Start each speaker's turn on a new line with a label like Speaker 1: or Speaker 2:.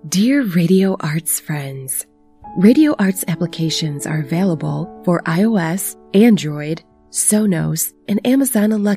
Speaker 1: Dear Radio Arts friends, Radio Arts applications are available for iOS, Android, Sonos, and Amazon Alexa.